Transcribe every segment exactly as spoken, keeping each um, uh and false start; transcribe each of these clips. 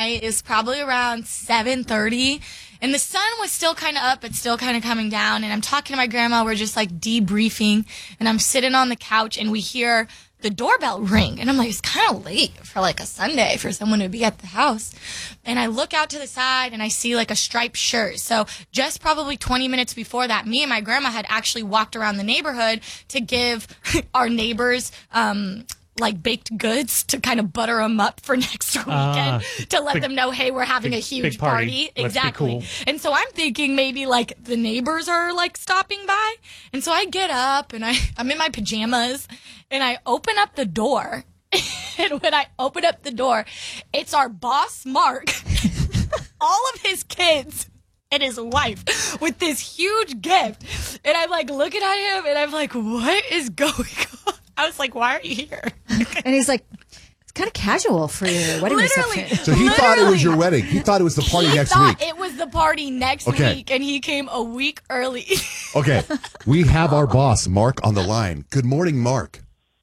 night. It was probably around seven thirty. And the sun was still kind of up, but still kind of coming down. And I'm talking to my grandma. We're just like debriefing. And I'm sitting on the couch and we hear the doorbell ring. And I'm like, it's kind of late for like a Sunday for someone to be at the house. And I look out to the side and I see like a striped shirt. So just probably twenty minutes before that, me and my grandma had actually walked around the neighborhood to give our neighbors, um, like baked goods to kind of butter them up for next weekend uh, to let big, them know, hey, we're having big, a huge party. party. Exactly. Cool. And so I'm thinking maybe like the neighbors are like stopping by. And so I get up and I, I'm in my pajamas and I open up the door. And when I open up the door, it's our boss, Mark, all of his kids and his wife with this huge gift. And I'm like looking at him and I'm like, what is going on? I was like, why are you here? And he's like, it's kind of casual for your wedding Literally. reception. So he Literally. thought it was your wedding. He thought it was the party he next thought week. it was the party next Okay. week, and he came a week early. Okay. We have our boss, Mark, on the line. Good morning, Mark.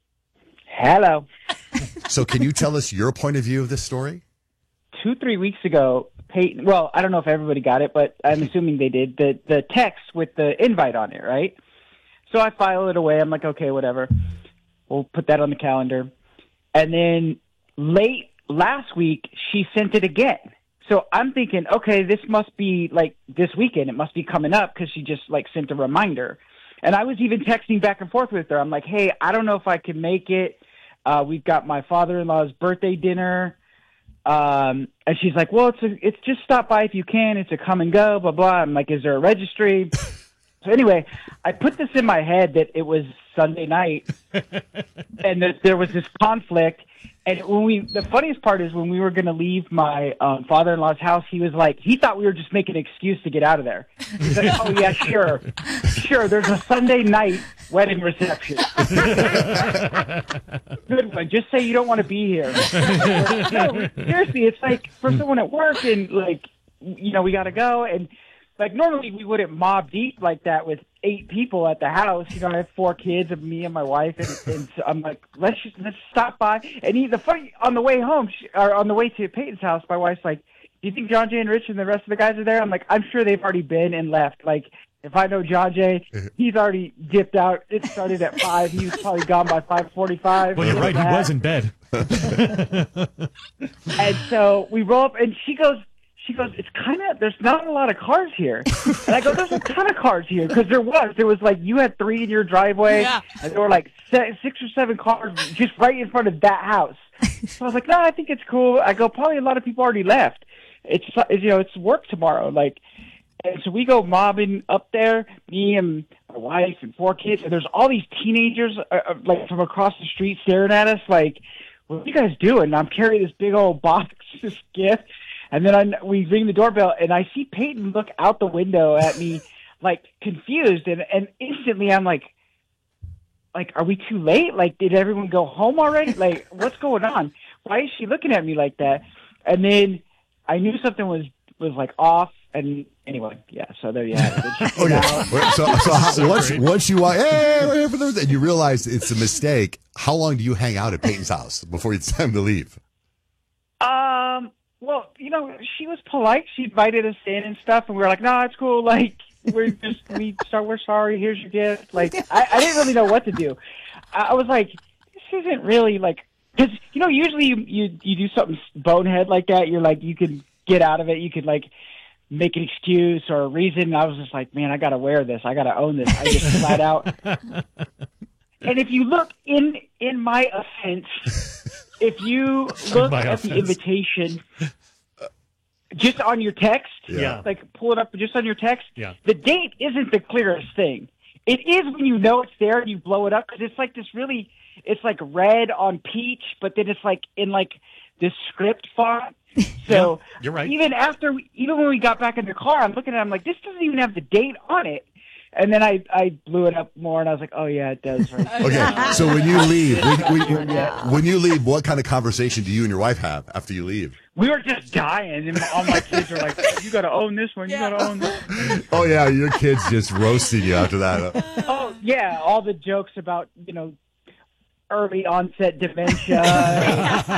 Hello. So can you tell us your point of view of this story? Two, three weeks ago, Peyton, well, I don't know if everybody got it, but I'm assuming they did, the, the text with the invite on it, right? So I file it away. I'm like, okay, whatever. We'll put that on the calendar. And then late last week, she sent it again. So I'm thinking, okay, this must be like this weekend. It must be coming up because she just like sent a reminder. And I was even texting back and forth with her. I'm like, hey, I don't know if I can make it. Uh, we've got my father-in-law's birthday dinner. Um, and she's like, well, it's a, it's just stop by if you can. It's a come and go, blah, blah. I'm like, is there a registry? So anyway, I put this in my head that it was Sunday night and that there was this conflict. And when we, the funniest part is when we were going to leave my um, father-in-law's house, he was like, he thought we were just making an excuse to get out of there. He's like, oh yeah, sure. Sure. There's a Sunday night wedding reception. Good one. Just say you don't want to be here. No, seriously, it's like for someone at work and like, you know, we got to go. And like normally we wouldn't mob deep like that with eight people at the house. You know, I have four kids of me and my wife, and, and so I'm like, let's just let's stop by. And he, the funny on the way home, she, or on the way to Peyton's house, my wife's like, "Do you think John Jay and Rich and the rest of the guys are there?" I'm like, "I'm sure they've already been and left." Like, if I know John Jay, he's already dipped out. It started at five. He was probably gone by five forty-five. Well, you're right. He was in bed. And so we roll up, and she goes. She goes, it's kind of, there's not a lot of cars here. And I go, there's a ton of cars here. Because there was. There was like, you had three in your driveway. Yeah. And there were like se- six or seven cars just right in front of that house. So I was like, no, I think it's cool. I go, probably a lot of people already left. It's, you know, it's work tomorrow. Like, and so we go mobbing up there, me and my wife and four kids. And there's all these teenagers uh, like from across the street staring at us like, what are you guys doing? And I'm carrying this big old box, this gift. And then I, we ring the doorbell, and I see Peyton look out the window at me, like, confused. And, and instantly I'm like, like, are we too late? Like, did everyone go home already? Like, what's going on? Why is she looking at me like that? And then I knew something was, was like, off. And anyway, yeah, so there you have it. Oh, yeah. So, so, how, so once, once you walk, hey, we're here for the, and you realize it's a mistake, how long do you hang out at Peyton's house before it's time to leave? Um... Well, you know, she was polite. She invited us in and stuff, and we were like, "No, it's cool. Like, we're just we so we're sorry. Here's your gift." Like, I, I didn't really know what to do. I, I was like, "This isn't really like," because you know, usually you, you you do something bonehead like that. You're like, you can get out of it. You can like make an excuse or a reason. And I was just like, "Man, I got to wear this. I got to own this." I just flat out. And if you look in in my offense. If you look at offense. the invitation just on your text, yeah. like pull it up just on your text, yeah. the date isn't the clearest thing. It is when you know it's there and you blow it up because it's like this really, it's like red on peach, but then it's like in like this script font. So yeah, you're right. Even after, we, even when we got back in the car, I'm looking at it, I'm like, this doesn't even have the date on it. And then I, I blew it up more, and I was like, "Oh yeah, it does." Right? Okay, so when you leave, when, when, when you leave, what kind of conversation do you and your wife have after you leave? We were just dying, and all my kids are like, "You got to own this one. You Yeah. got to own this one." Oh yeah, your kids just roasting you after that. Oh yeah, all the jokes about you know early onset dementia.